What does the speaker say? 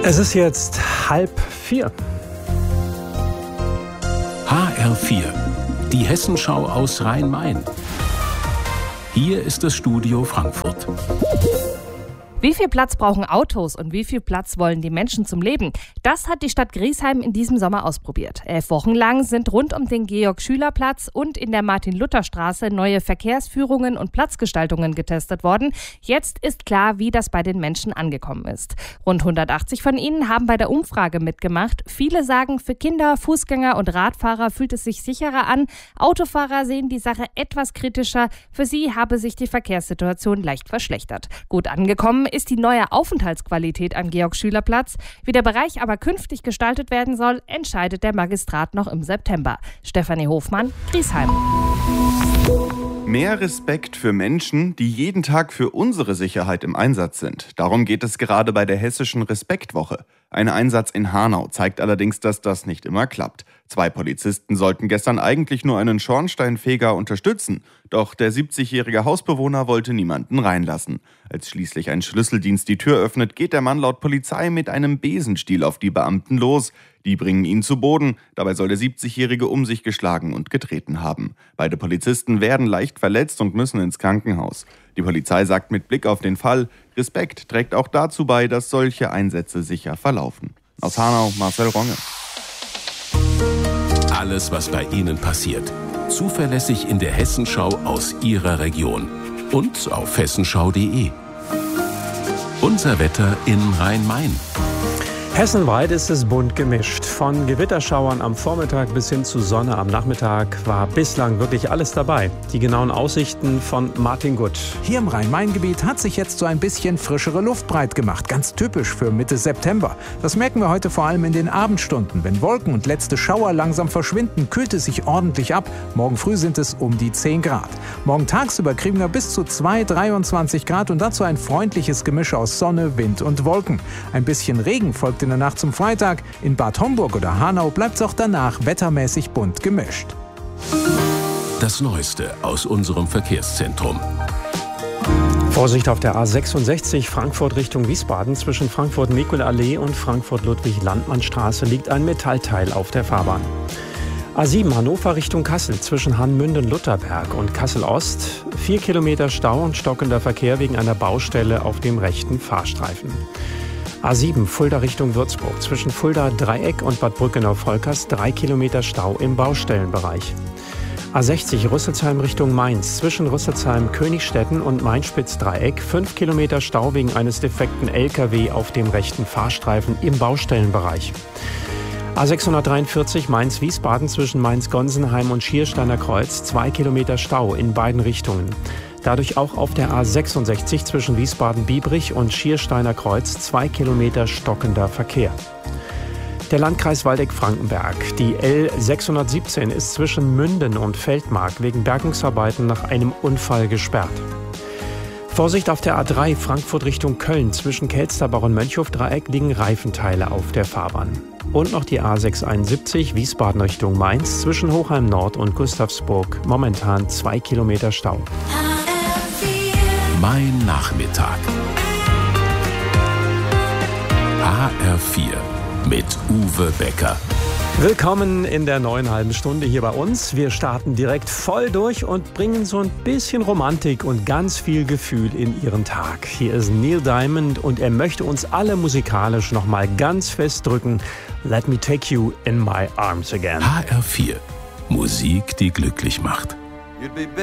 Es ist jetzt 3:30. HR4, die Hessenschau aus Rhein-Main. Hier ist das Studio Frankfurt. Wie viel Platz brauchen Autos und wie viel Platz wollen die Menschen zum Leben? Das hat die Stadt Griesheim in diesem Sommer ausprobiert. 11 Wochen lang sind rund um den Georg-Schüler-Platz und in der Martin-Luther-Straße neue Verkehrsführungen und Platzgestaltungen getestet worden. Jetzt ist klar, wie das bei den Menschen angekommen ist. Rund 180 von ihnen haben bei der Umfrage mitgemacht. Viele sagen, für Kinder, Fußgänger und Radfahrer fühlt es sich sicherer an. Autofahrer sehen die Sache etwas kritischer. Für sie habe sich die Verkehrssituation leicht verschlechtert. Gut angekommen ist die neue Aufenthaltsqualität am Georg-Schüler-Platz. Wie der Bereich aber künftig gestaltet werden soll, entscheidet der Magistrat noch im September. Stefanie Hofmann, Griesheim. Mehr Respekt für Menschen, die jeden Tag für unsere Sicherheit im Einsatz sind. Darum geht es gerade bei der hessischen Respektwoche. Ein Einsatz in Hanau zeigt allerdings, dass das nicht immer klappt. 2 Polizisten sollten gestern eigentlich nur einen Schornsteinfeger unterstützen. Doch der 70-jährige Hausbewohner wollte niemanden reinlassen. Als schließlich ein Schlüsseldienst die Tür öffnet, geht der Mann laut Polizei mit einem Besenstiel auf die Beamten los. Die bringen ihn zu Boden. Dabei soll der 70-jährige um sich geschlagen und getreten haben. Beide Polizisten werden leicht verletzt und müssen ins Krankenhaus. Die Polizei sagt mit Blick auf den Fall, Respekt trägt auch dazu bei, dass solche Einsätze sicher verlaufen. Aus Hanau, Marcel Ronge. Alles, was bei Ihnen passiert, zuverlässig in der Hessenschau aus Ihrer Region und auf hessenschau.de. Unser Wetter in Rhein-Main. Hessenweit ist es bunt gemischt. Von Gewitterschauern am Vormittag bis hin zu Sonne am Nachmittag war bislang wirklich alles dabei. Die genauen Aussichten von Martin Gutt. Hier im Rhein-Main-Gebiet hat sich jetzt so ein bisschen frischere Luft breit gemacht. Ganz typisch für Mitte September. Das merken wir heute vor allem in den Abendstunden. Wenn Wolken und letzte Schauer langsam verschwinden, kühlt es sich ordentlich ab. Morgen früh sind es um die 10 Grad. Morgen tagsüber kriegen wir bis zu 23 Grad und dazu ein freundliches Gemisch aus Sonne, Wind und Wolken. Ein bisschen Regen folgt in der Nacht zum Freitag. In Bad Homburg oder Hanau bleibt es auch danach wettermäßig bunt gemischt. Das Neueste aus unserem Verkehrszentrum. Vorsicht auf der A66 Frankfurt Richtung Wiesbaden. Zwischen Frankfurt-Mekulallee und Frankfurt-Ludwig-Landmann-Straße liegt ein Metallteil auf der Fahrbahn. A7 Hannover Richtung Kassel zwischen Hanmünden-Lutterberg und Kassel-Ost. 4 Kilometer Stau und stockender Verkehr wegen einer Baustelle auf dem rechten Fahrstreifen. A7 Fulda Richtung Würzburg zwischen Fulda Dreieck und Bad Brückenau-Volkers 3 Kilometer Stau im Baustellenbereich. A60 Rüsselsheim Richtung Mainz zwischen Rüsselsheim Königstetten und Mainspitz-Dreieck 5 Kilometer Stau wegen eines defekten LKW auf dem rechten Fahrstreifen im Baustellenbereich. A643 Mainz-Wiesbaden zwischen Mainz-Gonsenheim und Schiersteiner Kreuz 2 Kilometer Stau in beiden Richtungen. Dadurch auch auf der A66 zwischen Wiesbaden-Biebrich und Schiersteiner Kreuz 2 Kilometer stockender Verkehr. Der Landkreis Waldeck-Frankenberg. Die L617 ist zwischen Münden und Feldmark wegen Bergungsarbeiten nach einem Unfall gesperrt. Vorsicht auf der A3 Frankfurt Richtung Köln. Zwischen Kelsterbach und Mönchhof-Dreieck liegen Reifenteile auf der Fahrbahn. Und noch die A671 Wiesbaden Richtung Mainz zwischen Hochheim Nord und Gustavsburg. Momentan 2 Kilometer Stau. Mein Nachmittag. HR4 mit Uwe Becker. Willkommen in der neuen halben Stunde hier bei uns. Wir starten direkt voll durch und bringen so ein bisschen Romantik und ganz viel Gefühl in Ihren Tag. Hier ist Neil Diamond und er möchte uns alle musikalisch noch mal ganz fest drücken. Let me take you in my arms again. HR4. Musik, die glücklich macht.